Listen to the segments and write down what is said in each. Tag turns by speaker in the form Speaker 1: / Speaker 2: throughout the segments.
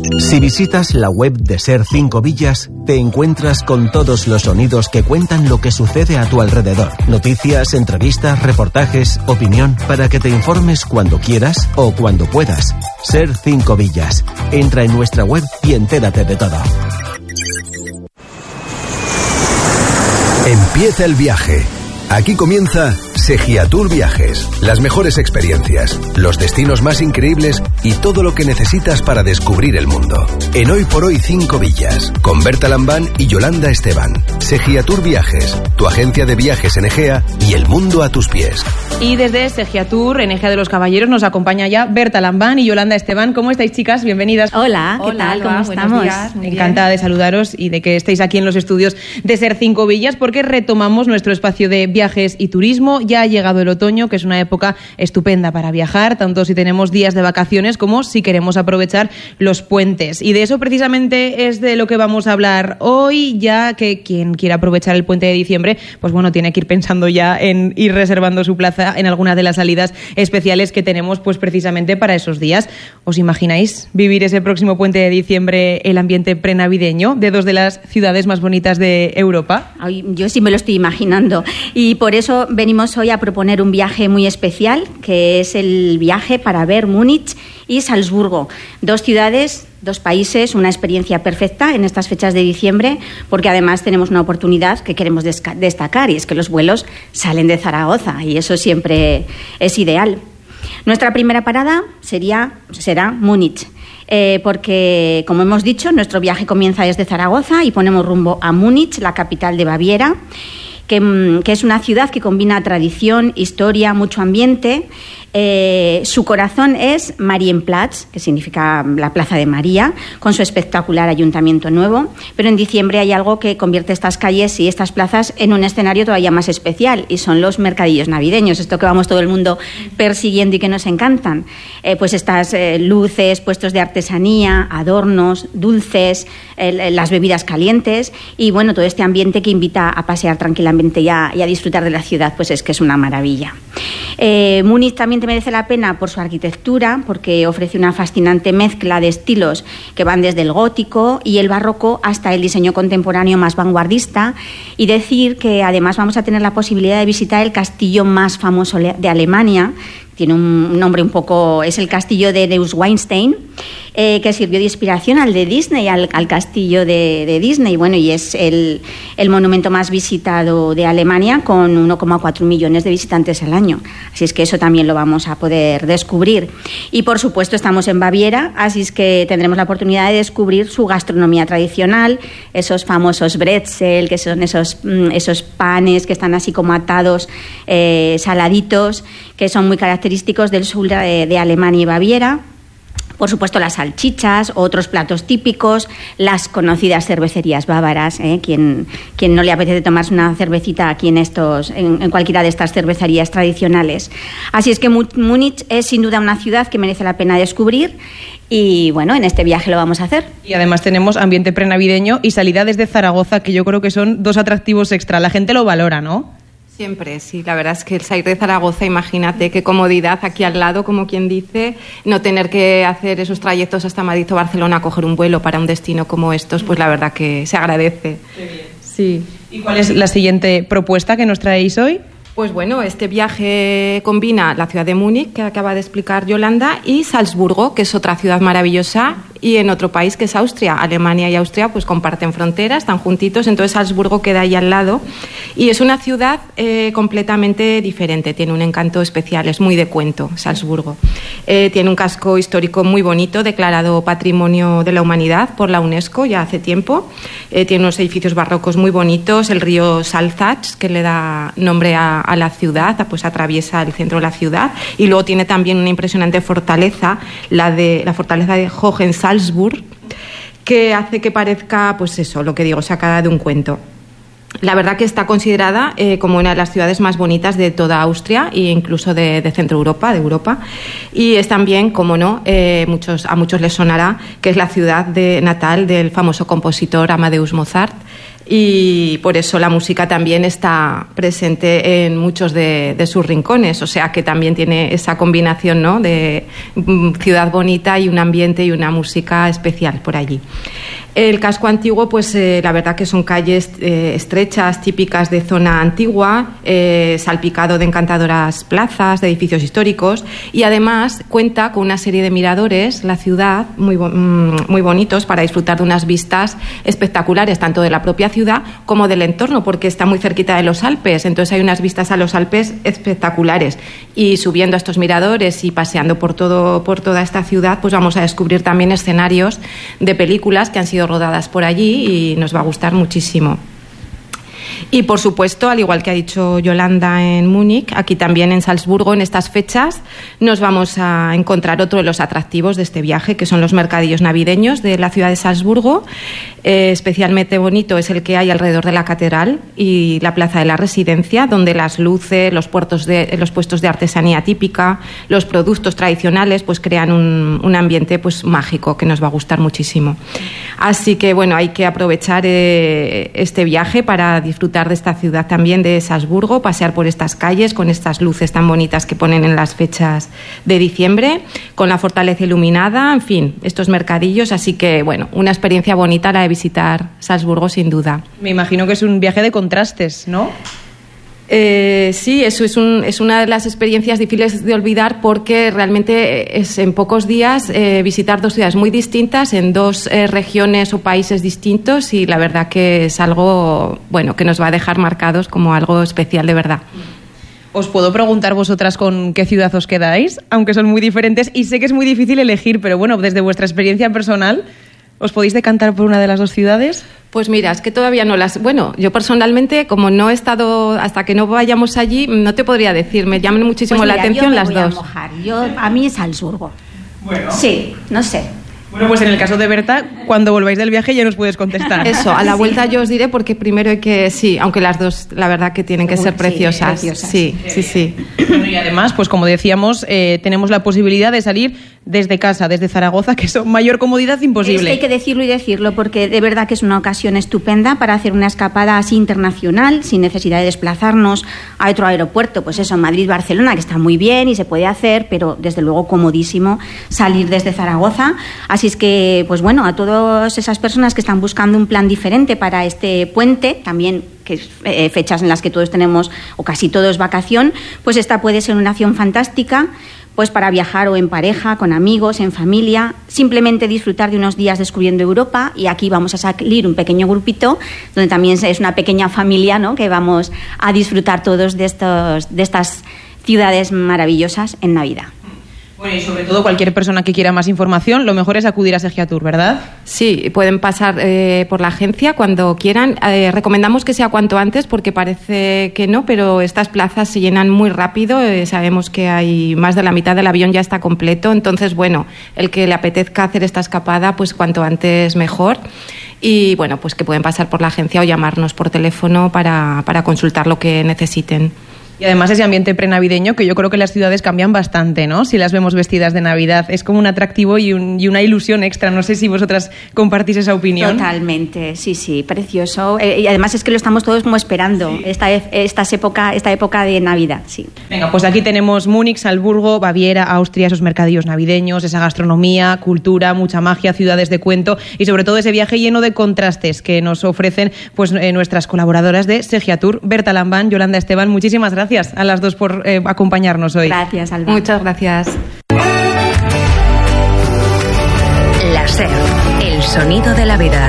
Speaker 1: Si visitas la web de Ser 5 Villas, te encuentras con todos los sonidos que cuentan lo que sucede a tu alrededor. Noticias, entrevistas, reportajes, opinión, para que te informes cuando quieras o cuando puedas. Ser 5 Villas. Entra en nuestra web y entérate de todo.
Speaker 2: Empieza el viaje. Aquí comienza Segiatur Viajes. Las mejores experiencias, los destinos más increíbles y todo lo que necesitas para descubrir el mundo. En Hoy por Hoy 5 Villas, con Berta Lambán y Yolanda Esteban. Segiatur Viajes, tu agencia de viajes en Egea y el mundo a tus pies.
Speaker 3: Y desde Segiatur, en Egea de los Caballeros, nos acompaña ya Berta Lambán y Yolanda Esteban. ¿Cómo estáis, chicas? Bienvenidas.
Speaker 4: Hola, ¿qué tal? ¿Cómo estamos?
Speaker 3: Días, encantada de saludaros y de que estéis aquí en los estudios de Ser 5 Villas, porque retomamos nuestro espacio de viajes y turismo. Ya ha llegado el otoño, que es una época estupenda para viajar, tanto si tenemos días de vacaciones como si queremos aprovechar los puentes. Y de eso precisamente es de lo que vamos a hablar hoy, ya que quien quiera aprovechar el puente de diciembre, pues bueno, tiene que ir pensando ya en ir reservando su plaza en alguna de las salidas especiales que tenemos pues precisamente para esos días. ¿Os imagináis vivir ese próximo puente de diciembre el ambiente prenavideño de dos de las ciudades más bonitas de Europa?
Speaker 4: Ay, yo sí me lo estoy imaginando, y por eso venimos hoy a proponer un viaje muy especial, que es el viaje para ver Múnich y Salzburgo, dos ciudades, dos países, una experiencia perfecta en estas fechas de diciembre, porque además tenemos una oportunidad que queremos destacar, y es que los vuelos salen de Zaragoza, y eso siempre es ideal. Nuestra primera parada será Múnich, porque, como hemos dicho, nuestro viaje comienza desde Zaragoza y ponemos rumbo a Múnich, la capital de Baviera, que es una ciudad que combina tradición, historia, mucho ambiente. Su corazón es Marienplatz, que significa la Plaza de María, con su espectacular ayuntamiento nuevo. Pero en diciembre hay algo que convierte estas calles y estas plazas en un escenario todavía más especial, y son los mercadillos navideños, esto que vamos todo el mundo persiguiendo y que nos encantan. Pues estas luces, puestos de artesanía, adornos, dulces, las bebidas calientes, y bueno, todo este ambiente que invita a pasear tranquilamente y a disfrutar de la ciudad, pues es que es una maravilla. Múnich también te merece la pena por su arquitectura, porque ofrece una fascinante mezcla de estilos que van desde el gótico y el barroco hasta el diseño contemporáneo más vanguardista, y decir que además vamos a tener la posibilidad de visitar el castillo más famoso de Alemania. Tiene un nombre un poco, es el castillo de Neuschwanstein, que sirvió de inspiración al de Disney, al castillo de Disney. Bueno, y es el monumento más visitado de Alemania, con 1,4 millones de visitantes al año. Así es que eso también lo vamos a poder descubrir. Y por supuesto estamos en Baviera, así es que tendremos la oportunidad de descubrir su gastronomía tradicional, esos famosos Brezel, que son esos panes que están así como atados, saladitos, que son muy característicos del sur de Alemania y Baviera. Por supuesto, las salchichas, otros platos típicos, las conocidas cervecerías bávaras, quien no le apetece tomarse una cervecita aquí en cualquiera de estas cervecerías tradicionales. Así es que Múnich es sin duda una ciudad que merece la pena descubrir, y bueno, en este viaje lo vamos a hacer.
Speaker 3: Y además tenemos ambiente prenavideño y salida desde Zaragoza, que yo creo que son dos atractivos extra. La gente lo valora, ¿no?
Speaker 5: Siempre, sí. La verdad es que el salir de Zaragoza, imagínate qué comodidad aquí al lado, como quien dice, no tener que hacer esos trayectos hasta Madrid o Barcelona a coger un vuelo para un destino como estos, pues la verdad que se agradece.
Speaker 3: Qué bien.
Speaker 5: Sí.
Speaker 3: ¿Y cuál es la siguiente propuesta que nos traéis hoy?
Speaker 5: Pues bueno, este viaje combina la ciudad de Múnich, que acaba de explicar Yolanda, y Salzburgo, que es otra ciudad maravillosa, y en otro país que es Austria. Alemania y Austria pues comparten fronteras, están juntitos, entonces Salzburgo queda ahí al lado. Y es una ciudad completamente diferente, tiene un encanto especial, es muy de cuento Salzburgo. Tiene un casco histórico muy bonito, declarado Patrimonio de la Humanidad por la UNESCO ya hace tiempo. Tiene unos edificios barrocos muy bonitos, el río Salzach, que le da nombre a la ciudad, pues atraviesa el centro de la ciudad, y luego tiene también una impresionante fortaleza, la fortaleza de Hohensalzburg, que hace que parezca, pues eso, lo que digo, sacada de un cuento. La verdad que está considerada como una de las ciudades más bonitas de toda Austria e incluso de Centro Europa, de Europa. Y es también, como no, a muchos les sonará que es la ciudad natal del famoso compositor Amadeus Mozart. y por eso la música también está presente en muchos de sus rincones, o sea que también tiene esa combinación, ¿no?, de ciudad bonita y un ambiente y una música especial por allí. El casco antiguo, pues la verdad que son calles estrechas, típicas de zona antigua, salpicado de encantadoras plazas, de edificios históricos, y además cuenta con una serie de miradores, la ciudad, muy bonitos para disfrutar de unas vistas espectaculares, tanto de la propia ciudad como del entorno, porque está muy cerquita de los Alpes, entonces hay unas vistas a los Alpes espectaculares. Y subiendo a estos miradores y paseando por toda esta ciudad, pues vamos a descubrir también escenarios de películas que han sido rodadas por allí y nos va a gustar muchísimo. Y por supuesto, al igual que ha dicho Yolanda en Múnich, aquí también en Salzburgo, en estas fechas, nos vamos a encontrar otro de los atractivos de este viaje, que son los mercadillos navideños de la ciudad de Salzburgo. Especialmente bonito es el que hay alrededor de la catedral y la plaza de la Residencia, donde las luces, los puestos de artesanía típica, los productos tradicionales, pues crean un ambiente pues mágico que nos va a gustar muchísimo. Así que bueno, hay que aprovechar este viaje para disfrutar de esta ciudad también, de Salzburgo, pasear por estas calles con estas luces tan bonitas que ponen en las fechas de diciembre, con la fortaleza iluminada, en fin, estos mercadillos. Así que bueno, una experiencia bonita la de visitar Salzburgo sin duda.
Speaker 3: Me imagino que es un viaje de contrastes, ¿no?
Speaker 5: Sí, eso es una de las experiencias difíciles de olvidar, porque realmente es en pocos días visitar dos ciudades muy distintas en dos regiones o países distintos, y la verdad que es algo bueno que nos va a dejar marcados como algo especial de verdad.
Speaker 3: Os puedo preguntar vosotras con qué ciudad os quedáis, aunque son muy diferentes y sé que es muy difícil elegir, pero bueno, desde vuestra experiencia personal, ¿os podéis decantar por una de las dos ciudades?
Speaker 5: Pues mira, es que todavía no las... Bueno, yo personalmente, como no he estado... Hasta que no vayamos allí, no te podría decir. Me llaman muchísimo
Speaker 4: pues mira,
Speaker 5: la atención las dos.
Speaker 4: A mí es Salzburgo.
Speaker 3: Bueno.
Speaker 4: Sí, no sé.
Speaker 3: Bueno, pues en el caso de Berta, cuando volváis del viaje ya nos puedes contestar.
Speaker 5: Eso, a la vuelta yo os diré, porque primero hay que... Sí, aunque las dos, la verdad que tienen que ser preciosas. Sí.
Speaker 3: Bueno, y además, pues como decíamos, tenemos la posibilidad de salir desde casa, desde Zaragoza, que es mayor comodidad imposible.
Speaker 4: Es que hay que decirlo y decirlo, porque de verdad que es una ocasión estupenda para hacer una escapada así internacional, sin necesidad de desplazarnos a otro aeropuerto. Pues eso, Madrid-Barcelona, que está muy bien y se puede hacer, pero desde luego comodísimo salir desde Zaragoza. Así es que, pues bueno, a todas esas personas que están buscando un plan diferente para este puente, también que fechas en las que todos tenemos, o casi todos, vacación, pues esta puede ser una opción fantástica, pues para viajar o en pareja, con amigos, en familia, simplemente disfrutar de unos días descubriendo Europa. Y aquí vamos a salir un pequeño grupito, donde también es una pequeña familia, ¿no?, que vamos a disfrutar todos de estas ciudades maravillosas en Navidad.
Speaker 3: Bueno, y sobre todo cualquier persona que quiera más información, lo mejor es acudir a Segiatur, ¿verdad?
Speaker 5: Sí, pueden pasar por la agencia cuando quieran. Recomendamos que sea cuanto antes, porque parece que no, pero estas plazas se llenan muy rápido. Sabemos que hay más de la mitad del avión ya está completo, entonces bueno, el que le apetezca hacer esta escapada, pues cuanto antes mejor. Y bueno, pues que pueden pasar por la agencia o llamarnos por teléfono para consultar lo que necesiten.
Speaker 3: Y además ese ambiente prenavideño, que yo creo que las ciudades cambian bastante, ¿no? Si las vemos vestidas de Navidad, es como un atractivo y una ilusión extra. No sé si vosotras compartís esa opinión.
Speaker 4: Totalmente, sí, precioso. Y además es que lo estamos todos como esperando, sí. esta época de Navidad, sí.
Speaker 3: Venga, pues aquí tenemos Múnich, Salzburgo, Baviera, Austria, esos mercadillos navideños, esa gastronomía, cultura, mucha magia, ciudades de cuento y sobre todo ese viaje lleno de contrastes que nos ofrecen pues nuestras colaboradoras de Segiatur, Berta Lambán, Yolanda Esteban. Muchísimas gracias a las dos por acompañarnos hoy.
Speaker 4: Gracias, Alba.
Speaker 5: Muchas gracias.
Speaker 6: La SER, el sonido de la vida.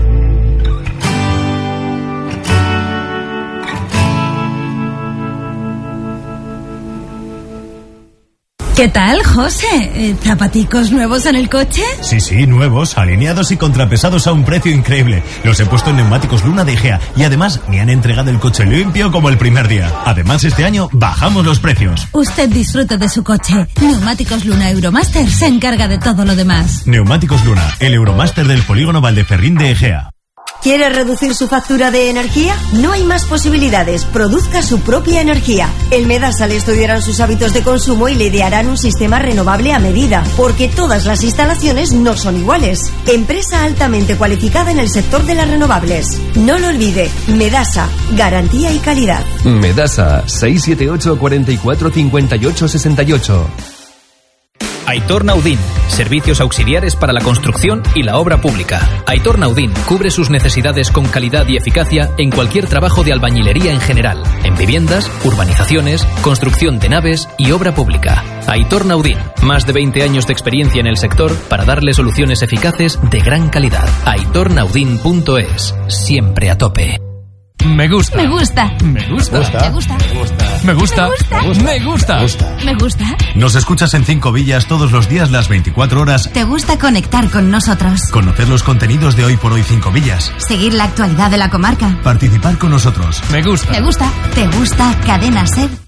Speaker 7: ¿Qué tal, José? ¿Zapaticos nuevos en el coche?
Speaker 8: Sí, nuevos, alineados y contrapesados a un precio increíble. Los he puesto en Neumáticos Luna de Egea y además me han entregado el coche limpio como el primer día. Además, este año bajamos los precios.
Speaker 7: Usted disfrute de su coche. Neumáticos Luna Euromaster se encarga de todo lo demás.
Speaker 8: Neumáticos Luna, el Euromaster del polígono Valdeferrín de Egea.
Speaker 9: ¿Quiere reducir su factura de energía? No hay más posibilidades. Produzca su propia energía. En Medasa le estudiarán sus hábitos de consumo y le idearán un sistema renovable a medida, porque todas las instalaciones no son iguales. Empresa altamente cualificada en el sector de las renovables. No lo olvide, Medasa, garantía y calidad.
Speaker 10: Medasa, 678 44 58 68.
Speaker 11: Aitor Naudín, servicios auxiliares para la construcción y la obra pública. Aitor Naudín cubre sus necesidades con calidad y eficacia en cualquier trabajo de albañilería en general, en viviendas, urbanizaciones, construcción de naves y obra pública. Aitor Naudín, más de 20 años de experiencia en el sector para darle soluciones eficaces de gran calidad. aitornaudin.es, siempre a tope.
Speaker 12: Me gusta.
Speaker 7: Me gusta.
Speaker 12: Me gusta.
Speaker 7: Me gusta.
Speaker 12: Me gusta.
Speaker 7: Me gusta.
Speaker 12: Me gusta.
Speaker 8: Nos escuchas en 5 Villas todos los días, las 24 horas.
Speaker 7: ¿Te gusta conectar con nosotros?
Speaker 8: Conocer los contenidos de Hoy por Hoy 5 Villas.
Speaker 7: Seguir la actualidad de la comarca.
Speaker 8: Participar con nosotros.
Speaker 12: Me gusta.
Speaker 7: Me gusta. ¿Te gusta Cadena Ser?